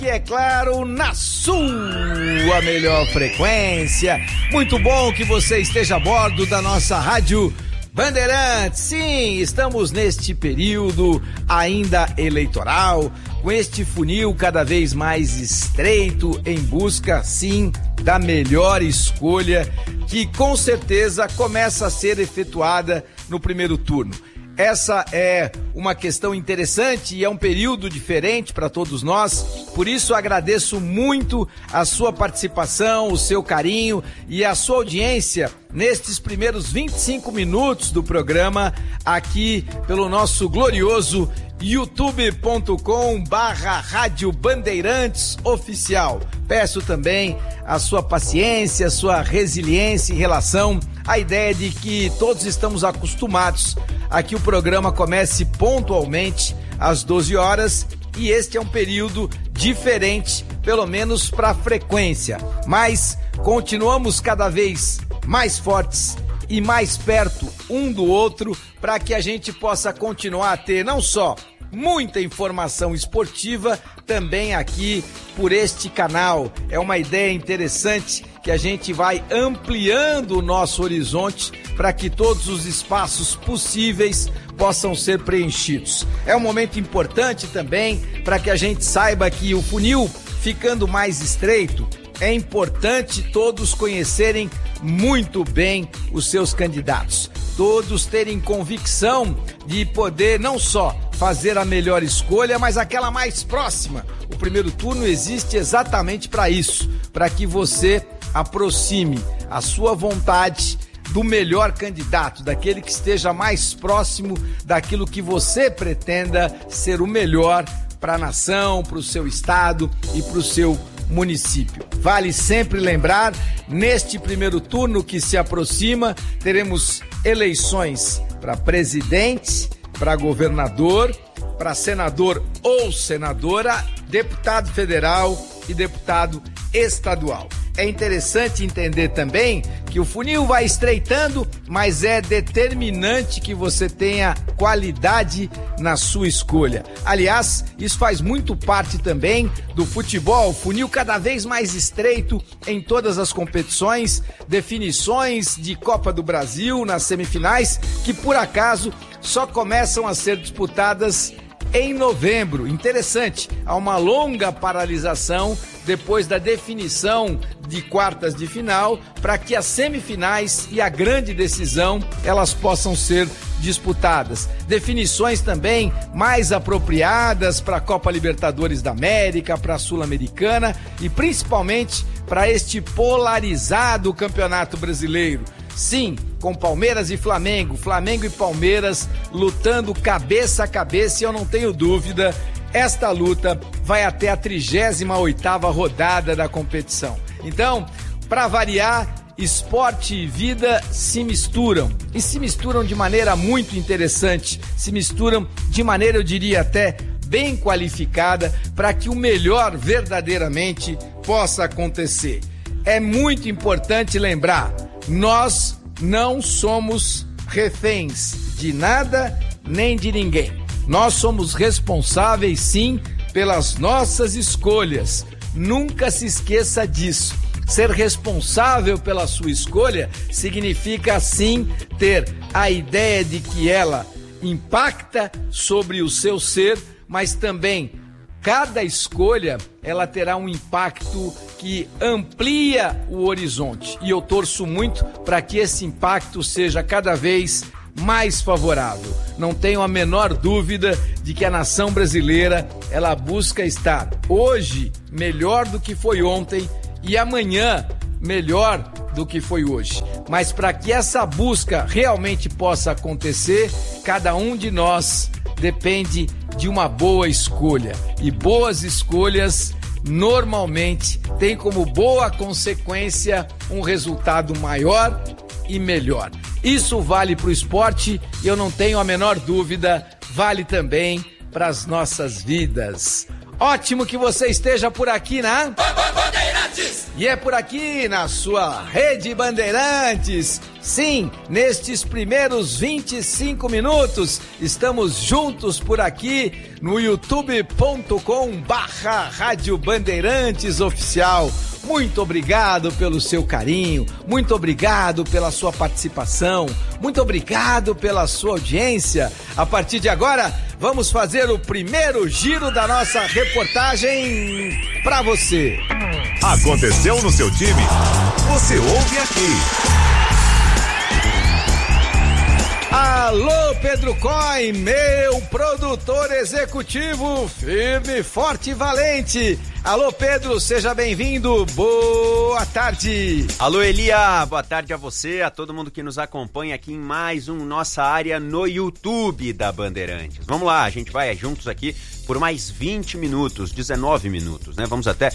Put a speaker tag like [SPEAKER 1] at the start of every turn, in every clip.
[SPEAKER 1] E é claro, na sua melhor frequência. Muito bom que você esteja a bordo da nossa Rádio Bandeirantes. Sim, estamos neste período ainda eleitoral, com este funil cada vez mais estreito em busca, sim, da melhor escolha, que com certeza começa a ser efetuada no primeiro turno. Essa é uma questão interessante e é um período diferente para todos nós, por isso agradeço muito a sua participação, o seu carinho e a sua audiência nestes primeiros 25 minutos do programa aqui pelo nosso glorioso youtube.com/Rádio Bandeirantes Oficial. Peço também a sua paciência, a sua resiliência em relação à ideia de que todos estamos acostumados a que o programa comece pontualmente às 12 horas e este é um período diferente, pelo menos para a frequência, mas continuamos cada vez mais fortes e mais perto um do outro para que a gente possa continuar a ter não só muita informação esportiva, também aqui por este canal. É uma ideia interessante que a gente vai ampliando o nosso horizonte para que todos os espaços possíveis possam ser preenchidos. É um momento importante também para que a gente saiba que o funil ficando mais estreito, é importante todos conhecerem muito bem os seus candidatos. Todos terem convicção de poder não só fazer a melhor escolha, mas aquela mais próxima. O primeiro turno existe exatamente para isso, para que você aproxime a sua vontade do melhor candidato, daquele que esteja mais próximo daquilo que você pretenda ser o melhor para a nação, para o seu estado e para o seu município. Vale sempre lembrar, neste primeiro turno que se aproxima, teremos eleições para presidente, para governador, para senador ou senadora, deputado federal e deputado estadual. É interessante entender também que o funil vai estreitando, mas é determinante que você tenha qualidade na sua escolha. Aliás, isso faz muito parte também do futebol, funil cada vez mais estreito em todas as competições, definições de Copa do Brasil nas semifinais, que por acaso só começam a ser disputadas em novembro. Interessante, há uma longa paralisação depois da definição de quartas de final para que as semifinais e a grande decisão elas possam ser disputadas. Definições também mais apropriadas para a Copa Libertadores da América, para a Sul-Americana e principalmente para este polarizado Campeonato Brasileiro. Sim, com Palmeiras e Flamengo, Flamengo e Palmeiras lutando cabeça a cabeça e eu não tenho dúvida, esta luta vai até a 38ª rodada da competição. Então, para variar, esporte e vida se misturam e se misturam de maneira muito interessante, se misturam de maneira, eu diria até, bem qualificada para que o melhor verdadeiramente possa acontecer. É muito importante lembrar, nós não somos reféns de nada nem de ninguém. Nós somos responsáveis, sim, pelas nossas escolhas. Nunca se esqueça disso. Ser responsável pela sua escolha significa, sim, ter a ideia de que ela impacta sobre o seu ser, mas também cada escolha ela terá um impacto que amplia o horizonte. E eu torço muito para que esse impacto seja cada vez mais favorável. Não tenho a menor dúvida de que a nação brasileira ela busca estar hoje melhor do que foi ontem e amanhã melhor do que foi hoje. Mas para que essa busca realmente possa acontecer, cada um de nós depende de uma boa escolha. E boas escolhas normalmente têm como boa consequência um resultado maior e melhor. Isso vale para o esporte e eu não tenho a menor dúvida, vale também para as nossas vidas. Ótimo que você esteja por aqui, né?
[SPEAKER 2] Bandeirantes!
[SPEAKER 1] E é por aqui, na sua Rede Bandeirantes. Sim, nestes primeiros 25 minutos, estamos juntos por aqui no youtube.com/Rádio Bandeirantes Oficial. Muito obrigado pelo seu carinho, muito obrigado pela sua participação, muito obrigado pela sua audiência. A partir de agora, vamos fazer o primeiro giro da nossa reportagem para você.
[SPEAKER 2] Aconteceu no seu time? Você ouve aqui.
[SPEAKER 1] Alô, Pedro Coy, meu produtor executivo, firme, forte e valente. Alô, Pedro, seja bem-vindo, boa tarde.
[SPEAKER 3] Alô, Elia, boa tarde a você, a todo mundo que nos acompanha aqui em mais um Nossa Área no YouTube da Bandeirantes. Vamos lá, a gente vai juntos aqui por mais 20 minutos, 19 minutos, né? Vamos até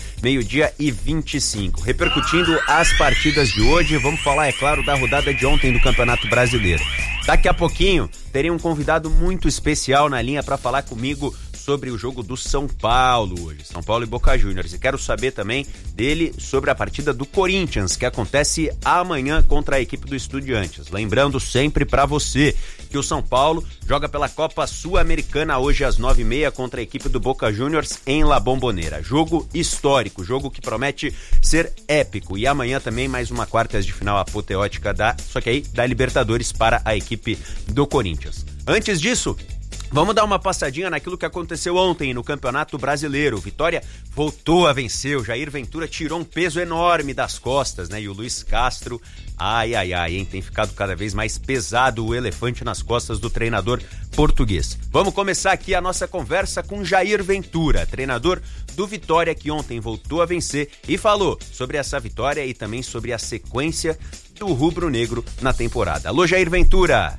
[SPEAKER 3] 12:25, repercutindo as partidas de hoje. Vamos falar, é claro, da rodada de ontem do Campeonato Brasileiro. Daqui a pouquinho, terei um convidado muito especial na linha para falar comigo sobre o jogo do São Paulo hoje, São Paulo e Boca Juniors, e quero saber também dele sobre a partida do Corinthians, que acontece amanhã contra a equipe do Estudiantes. Lembrando sempre para você que o São Paulo joga pela Copa Sul-Americana hoje às 9h30 contra a equipe do Boca Juniors em La Bombonera. Jogo histórico, jogo que promete ser épico, e amanhã também mais uma quartas de final apoteótica só que aí da Libertadores para a equipe do Corinthians. Antes disso, vamos dar uma passadinha naquilo que aconteceu ontem no Campeonato Brasileiro. Vitória voltou a vencer, o Jair Ventura tirou um peso enorme das costas, né? E o Luiz Castro, hein? Tem ficado cada vez mais pesado o elefante nas costas do treinador português. Vamos começar aqui a nossa conversa com Jair Ventura, treinador do Vitória, que ontem voltou a vencer e falou sobre essa vitória e também sobre a sequência do rubro-negro na temporada. Alô, Jair Ventura!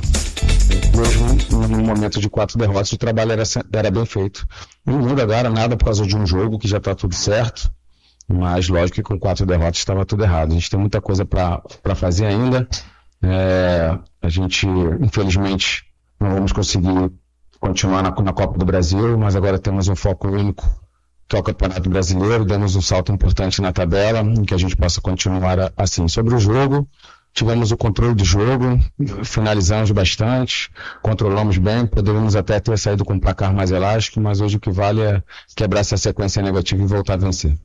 [SPEAKER 4] Mesmo no momento de 4 derrotas, o trabalho era bem feito. Não muda agora nada por causa de um jogo que já está tudo certo, mas lógico que com 4 derrotas estava tudo errado. A gente tem muita coisa para fazer ainda. A gente, infelizmente, não vamos conseguir continuar na Copa do Brasil, mas agora temos um foco único, que é o Campeonato Brasileiro. Demos um salto importante na tabela, em que a gente possa continuar assim. Sobre o jogo, tivemos o controle do jogo, finalizamos bastante, controlamos bem, poderíamos até ter saído com um placar mais elástico, mas hoje o que vale é quebrar essa sequência negativa e voltar a vencer.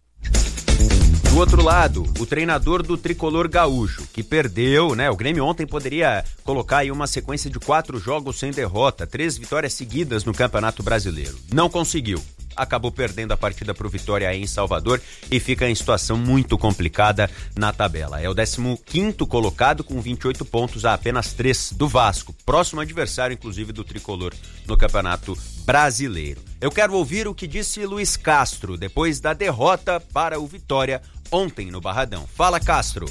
[SPEAKER 3] Do outro lado, o treinador do tricolor gaúcho, que perdeu, né? O Grêmio ontem poderia colocar aí uma sequência de 4 jogos sem derrota, 3 vitórias seguidas no Campeonato Brasileiro. Não conseguiu. Acabou perdendo a partida para o Vitória aí em Salvador e fica em situação muito complicada na tabela. É o 15º colocado com 28 pontos a apenas 3 do Vasco, próximo adversário inclusive do tricolor no Campeonato Brasileiro. Eu quero ouvir o que disse Luiz Castro depois da derrota para o Vitória ontem no Barradão. Fala, Castro.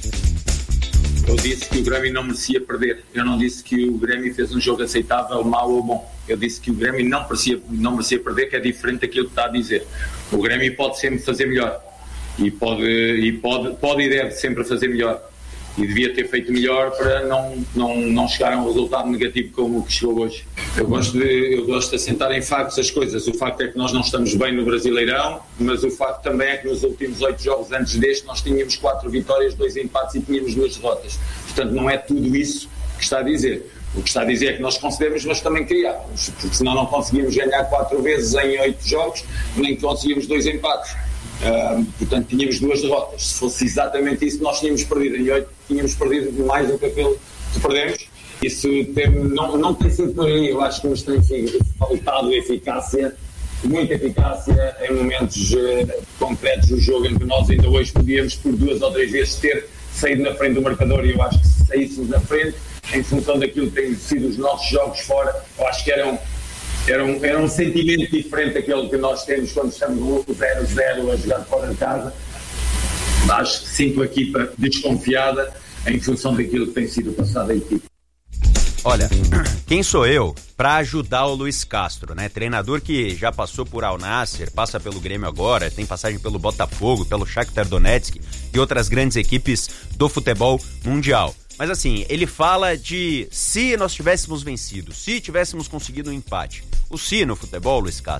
[SPEAKER 5] Eu disse que o Grêmio não merecia perder. Eu não disse que o Grêmio fez um jogo aceitável, mau ou bom. Eu disse que o Grêmio não merecia perder, que é diferente daquilo que está a dizer. O Grêmio pode sempre fazer melhor. E pode e deve sempre fazer melhor. E devia ter feito melhor para não chegar a um resultado negativo como o que chegou hoje. Eu gosto de assentar em factos as coisas. O facto é que nós não estamos bem no Brasileirão, mas o facto também é que nos últimos 8 jogos antes deste nós tínhamos 4 vitórias, 2 empates e tínhamos 2 derrotas. Portanto, não é tudo isso que está a dizer. O que está a dizer é que nós concedemos, mas também criámos, porque senão não conseguimos ganhar 4 vezes em 8 jogos, nem conseguimos 2 empates. Portanto, tínhamos 2 derrotas. Se fosse exatamente isso, nós tínhamos perdido em 8, tínhamos perdido mais do que aquilo que perdemos. Isso não tem sido por aí. Eu acho que nos tem faltado eficácia, muita eficácia em momentos concretos do jogo, em que nós ainda hoje podíamos por 2 ou 3 vezes ter saído na frente do marcador, e eu acho que se saíssemos na frente, em função daquilo que têm sido os nossos jogos fora, eu acho que era um sentimento diferente daquele que nós temos quando estamos no 0-0 a jogar fora de casa. Acho que sinto a equipa desconfiada em função daquilo que tem sido passado a equipa.
[SPEAKER 3] Olha, quem sou eu para ajudar o Luiz Castro, né? Treinador que já passou por Al Nassr, passa pelo Grêmio agora, tem passagem pelo Botafogo, pelo Shakhtar Donetsk e outras grandes equipes do futebol mundial. Mas assim, ele fala de se nós tivéssemos vencido, se tivéssemos conseguido um empate. O se no futebol, Luiz Castro,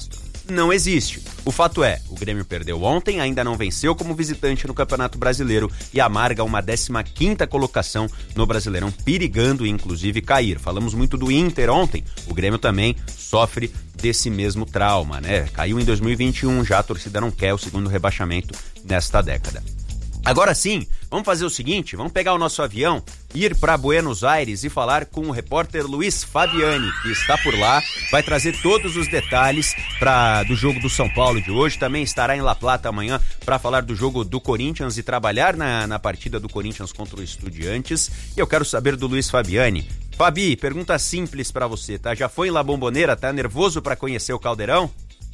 [SPEAKER 3] não existe. O fato é, o Grêmio perdeu ontem, ainda não venceu como visitante no Campeonato Brasileiro e amarga uma 15ª colocação no Brasileirão, perigando inclusive cair. Falamos muito do Inter ontem, o Grêmio também sofre desse mesmo trauma, né? Caiu em 2021, já a torcida não quer o segundo rebaixamento nesta década. Agora sim, vamos fazer o seguinte, vamos pegar o nosso avião, ir para Buenos Aires e falar com o repórter Luiz Fabiani, que está por lá, vai trazer todos os detalhes do jogo do São Paulo de hoje, também estará em La Plata amanhã para falar do jogo do Corinthians e trabalhar na partida do Corinthians contra o Estudiantes. E eu quero saber do Luiz Fabiani. Fabi, pergunta simples para você, tá? Já foi em La Bombonera, tá nervoso para conhecer o Caldeirão?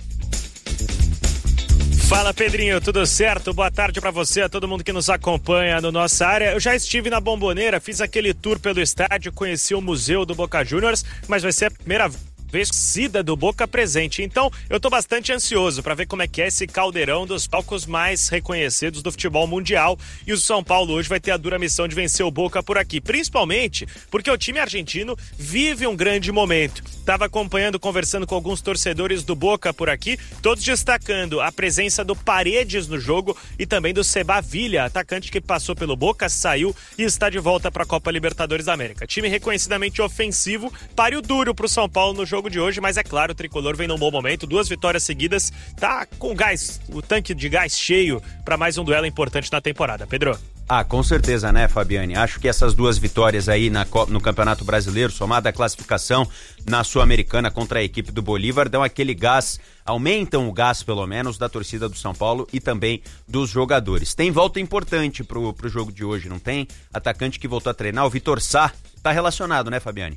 [SPEAKER 6] Fala, Pedrinho, tudo certo? Boa tarde pra você, a todo mundo que nos acompanha no nossa área. Eu já estive na Bombonera, fiz aquele tour pelo estádio, conheci o Museu do Boca Juniors, mas vai ser a primeira vez torcida do Boca presente. Então, eu tô bastante ansioso para ver como é que é esse caldeirão dos palcos mais reconhecidos do futebol mundial. E o São Paulo hoje vai ter a dura missão de vencer o Boca por aqui, principalmente porque o time argentino vive um grande momento. Tava acompanhando, conversando com alguns torcedores do Boca por aqui, todos destacando a presença do Paredes no jogo e também do Sebavilha, atacante que passou pelo Boca, saiu e está de volta para a Copa Libertadores da América. Time reconhecidamente ofensivo, páreo duro pro São Paulo no jogo de hoje, mas é claro, o tricolor vem num bom momento, 2 vitórias seguidas, tá com gás, o tanque de gás cheio para mais um duelo importante na temporada. Pedro?
[SPEAKER 3] Ah, com certeza, né, Fabiane? Acho que essas 2 vitórias aí no Campeonato Brasileiro, somada à classificação na Sul-Americana contra a equipe do Bolívar, dão aquele gás, aumentam o gás, pelo menos, da torcida do São Paulo e também dos jogadores. Tem volta importante pro jogo de hoje, não tem? Atacante que voltou a treinar, o Vitor Sá, tá relacionado, né, Fabiane?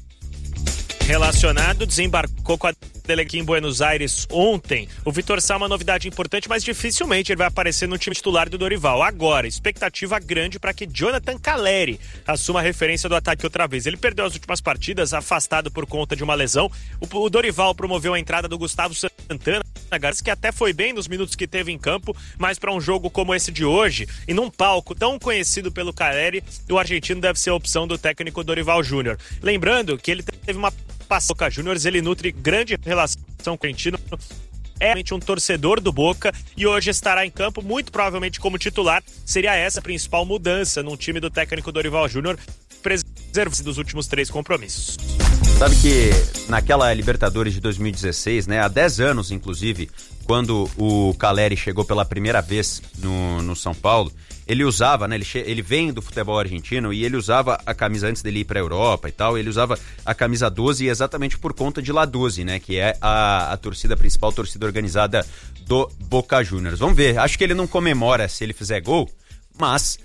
[SPEAKER 6] Relacionado, desembarcou com a dele aqui em Buenos Aires ontem. O Vitor Sá é uma novidade importante, mas dificilmente ele vai aparecer no time titular do Dorival. Agora, expectativa grande para que Jonathan Calleri assuma a referência do ataque outra vez. Ele perdeu as últimas partidas, afastado por conta de uma lesão. O Dorival promoveu a entrada do Gustavo Santana, que até foi bem nos minutos que teve em campo, mas para um jogo como esse de hoje, e num palco tão conhecido pelo Calleri, o argentino deve ser a opção do técnico Dorival Júnior. Lembrando que ele teve uma passagem Boca Juniors, ele nutre grande relação com o argentino, é realmente um torcedor do Boca e hoje estará em campo, muito provavelmente como titular. Seria essa a principal mudança num time do técnico Dorival Júnior, preserva-se dos últimos 3 compromissos.
[SPEAKER 3] Sabe que naquela Libertadores de 2016, né, há 10 anos inclusive, quando o Calleri chegou pela primeira vez no São Paulo, ele usava, né, ele vem do futebol argentino e ele usava a camisa antes dele ir pra Europa e tal, ele usava a camisa 12 exatamente por conta de La 12, né, que é a torcida principal, torcida organizada do Boca Juniors. Vamos ver, acho que ele não comemora se ele fizer gol, mas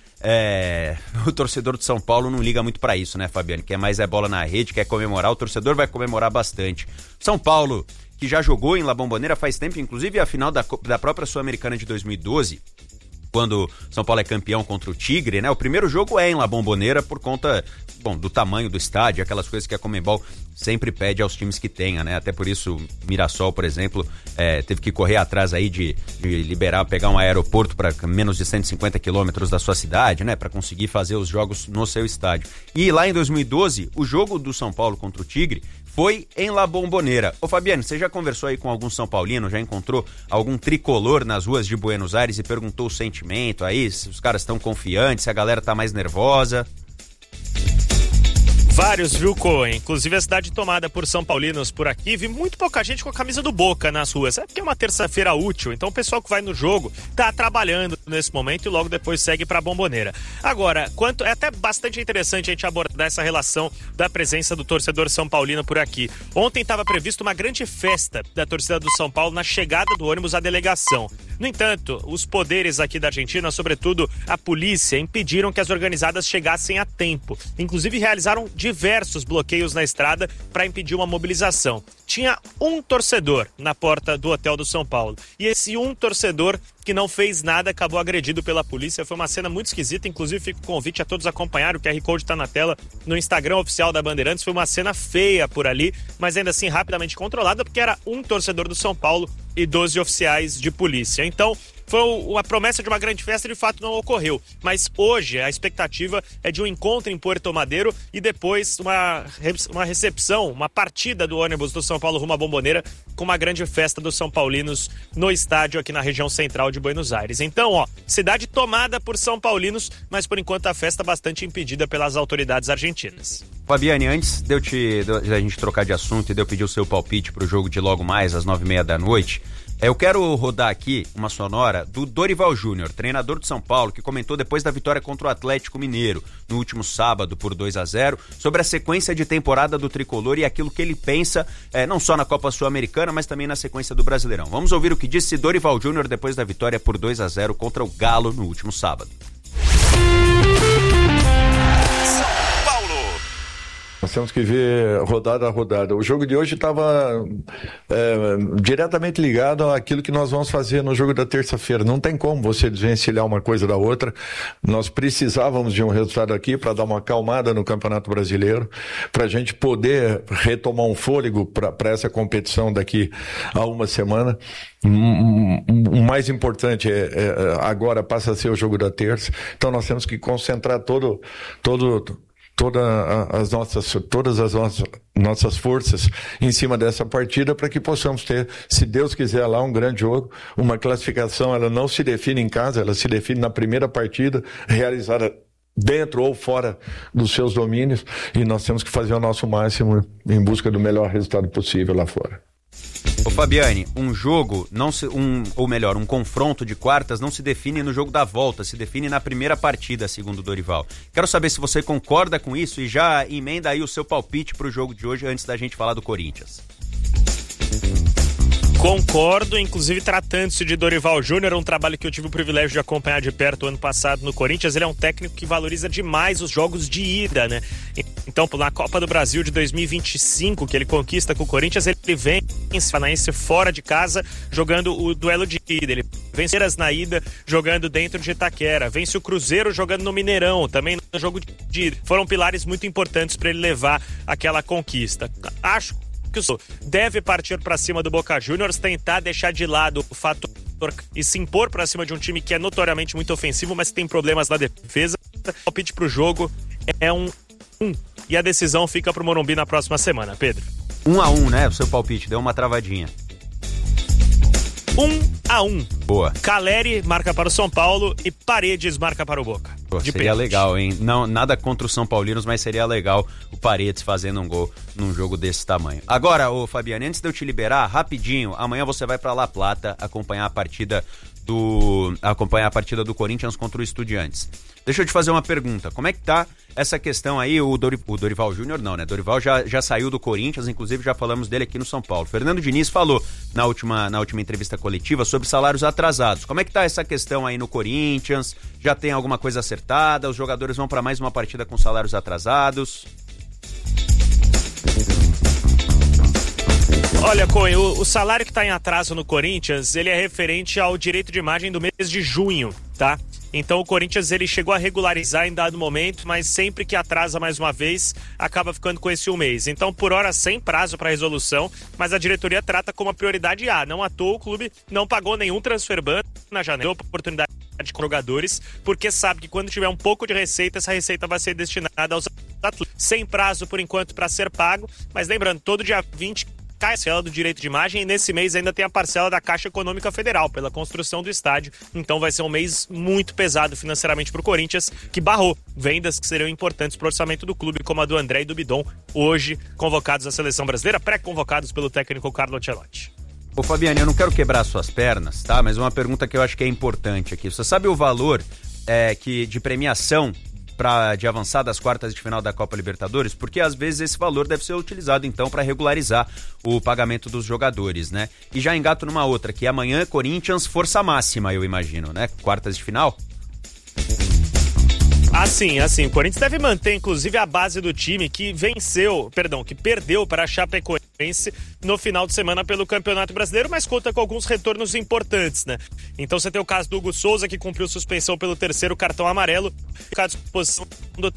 [SPEAKER 3] o torcedor de São Paulo não liga muito pra isso, né, Fabiano? Quer mais bola na rede, quer comemorar, o torcedor vai comemorar bastante. São Paulo, que já jogou em La Bombonera faz tempo, inclusive a final da própria Sul-Americana de 2012, quando São Paulo é campeão contra o Tigre, né? O primeiro jogo é em La Bombonera por conta, do tamanho do estádio, aquelas coisas que a Conmebol sempre pede aos times que tenha, né? Até por isso, Mirassol, por exemplo, teve que correr atrás aí de liberar, pegar um aeroporto para menos de 150 quilômetros da sua cidade, né? Para conseguir fazer os jogos no seu estádio. E lá em 2012, o jogo do São Paulo contra o Tigre foi em La Bombonera. Ô Fabiano, você já conversou aí com algum São Paulino, já encontrou algum tricolor nas ruas de Buenos Aires e perguntou o sentimento aí, se os caras estão confiantes, se a galera tá mais nervosa?
[SPEAKER 6] Vários, viu, Coen? Inclusive a cidade tomada por São Paulinos por aqui, vi muito pouca gente com a camisa do Boca nas ruas. É porque é uma terça-feira útil, então o pessoal que vai no jogo tá trabalhando nesse momento e logo depois segue pra Bombonera. Agora, é até bastante interessante a gente abordar essa relação da presença do torcedor São Paulino por aqui. Ontem estava previsto uma grande festa da torcida do São Paulo na chegada do ônibus à delegação. No entanto, os poderes aqui da Argentina, sobretudo a polícia, impediram que as organizadas chegassem a tempo. Inclusive realizaram diversos bloqueios na estrada para impedir uma mobilização. Tinha um torcedor na porta do hotel do São Paulo. E esse um torcedor que não fez nada acabou agredido pela polícia. Foi uma cena muito esquisita. Inclusive, fica o convite a todos acompanhar. O QR Code está na tela no Instagram oficial da Bandeirantes. Foi uma cena feia por ali, mas ainda assim rapidamente controlada, porque era um torcedor do São Paulo e 12 oficiais de polícia. Então, foi a promessa de uma grande festa, de fato não ocorreu. Mas hoje a expectativa é de um encontro em Puerto Madero e depois uma recepção, uma partida do ônibus do São Paulo rumo à Bombonera, com uma grande festa dos São Paulinos no estádio aqui na região central de Buenos Aires. Então, cidade tomada por São Paulinos, mas por enquanto a festa bastante impedida pelas autoridades argentinas.
[SPEAKER 3] Fabiane, antes de a gente trocar de assunto e de eu pedir o seu palpite para o jogo de logo mais às 9h30 da noite, eu quero rodar aqui uma sonora do Dorival Júnior, treinador do São Paulo, que comentou depois da vitória contra o Atlético Mineiro no último sábado por 2-0, sobre a sequência de temporada do Tricolor e aquilo que ele pensa, não só na Copa Sul-Americana, mas também na sequência do Brasileirão. Vamos ouvir o que disse Dorival Júnior depois da vitória por 2-0 contra o Galo no último sábado.
[SPEAKER 7] Nós temos que ver rodada a rodada. O jogo de hoje estava diretamente ligado àquilo que nós vamos fazer no jogo da terça-feira. Não tem como você desvencilhar uma coisa da outra. Nós precisávamos de um resultado aqui para dar uma acalmada no Campeonato Brasileiro, para a gente poder retomar um fôlego para essa competição daqui a uma semana. O mais importante agora passa a ser o jogo da terça. Então nós temos que concentrar todas as nossas forças em cima dessa partida para que possamos ter, se Deus quiser, lá um grande jogo. Uma classificação, ela não se define em casa, ela se define na primeira partida, realizada dentro ou fora dos seus domínios, e nós temos que fazer o nosso máximo em busca do melhor resultado possível lá fora.
[SPEAKER 3] Ô Fabiane, um confronto de quartas não se define no jogo da volta, se define na primeira partida, segundo o Dorival. Quero saber se você concorda com isso e já emenda aí o seu palpite pro jogo de hoje antes da gente falar do Corinthians.
[SPEAKER 6] Concordo, inclusive tratando-se de Dorival Júnior, um trabalho que eu tive o privilégio de acompanhar de perto ano passado no Corinthians. Ele é um técnico que valoriza demais os jogos de ida, né? Então, na Copa do Brasil de 2025, que ele conquista com o Corinthians, ele vence o Paranaense fora de casa, jogando o duelo de ida. Ele vence o Palmeiras na ida, jogando dentro de Itaquera. Vence o Cruzeiro jogando no Mineirão, também no jogo de ida. Foram pilares muito importantes para ele levar aquela conquista. Acho que o deve partir para cima do Boca Juniors, tentar deixar de lado o fator e se impor para cima de um time que é notoriamente muito ofensivo, mas tem problemas na defesa. O palpite pro jogo é um e a decisão fica pro Morumbi na próxima semana, Pedro.
[SPEAKER 3] 1-1, né? O seu palpite deu uma travadinha.
[SPEAKER 6] 1-1.
[SPEAKER 3] Boa.
[SPEAKER 6] Caleri marca para o São Paulo e Paredes marca para o Boca.
[SPEAKER 3] Seria pênalti. Legal, hein? Não, nada contra os São Paulinos, mas seria legal o Paredes fazendo um gol num jogo desse tamanho. Agora, ô Fabiano, antes de eu te liberar, rapidinho, amanhã você vai para La Plata acompanhar a partida do Corinthians contra o Estudiantes. Deixa eu te fazer uma pergunta. Como é que tá essa questão aí? O Dorival Júnior não, né? Dorival já saiu do Corinthians, inclusive já falamos dele aqui no São Paulo. Fernando Diniz falou na última entrevista coletiva sobre salários atrasados. Como é que tá essa questão aí no Corinthians? Já tem alguma coisa acertada? Os jogadores vão para mais uma partida com salários atrasados?
[SPEAKER 6] Olha, Coen, o salário que está em atraso no Corinthians, ele é referente ao direito de imagem do mês de junho, tá? Então o Corinthians ele chegou a regularizar em dado momento, mas sempre que atrasa mais uma vez, acaba ficando com esse um mês. Então, por hora, sem prazo para resolução, mas a diretoria trata como a prioridade A. Não à toa o clube não pagou nenhum transfer ban na janela, oportunidade com jogadores, porque sabe que quando tiver um pouco de receita, essa receita vai ser destinada aos atletas. Sem prazo, por enquanto, para ser pago, mas lembrando, todo dia 20 cai a parcela do direito de imagem e nesse mês ainda tem a parcela da Caixa Econômica Federal pela construção do estádio, então vai ser um mês muito pesado financeiramente para o Corinthians, que barrou vendas que seriam importantes para o orçamento do clube, como a do André e do Bidon, hoje convocados à seleção brasileira, pré-convocados pelo técnico Carlo Ancelotti.
[SPEAKER 3] Ô Fabiano, eu não quero quebrar suas pernas, tá? Mas uma pergunta que eu acho que é importante aqui. Você sabe o valor de premiação de avançar das quartas de final da Copa Libertadores? Porque às vezes esse valor deve ser utilizado então para regularizar o pagamento dos jogadores, né? E já engato numa outra, que amanhã Corinthians força máxima, eu imagino, né? Quartas de final?
[SPEAKER 6] Assim, o Corinthians deve manter, inclusive, a base do time que perdeu para a Chapecoense no final de semana pelo Campeonato Brasileiro, mas conta com alguns retornos importantes, né? Então você tem o caso do Hugo Souza, que cumpriu suspensão pelo terceiro cartão amarelo, fica à disposição do